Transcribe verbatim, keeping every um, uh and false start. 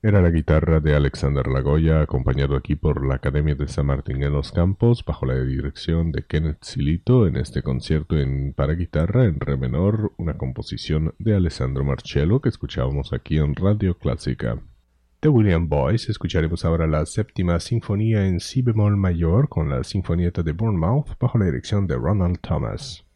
Era la guitarra de Alexander Lagoya, acompañado aquí por la Academia de San Martín en los Campos, bajo la dirección de Kenneth Silito, en este concierto en para guitarra en re menor, una composición de Alessandro Marcello que escuchábamos aquí en Radio Clásica. De William Boyce escucharemos ahora la séptima sinfonía en si bemol mayor con la Sinfonietta de Bournemouth bajo la dirección de Ronald Thomas.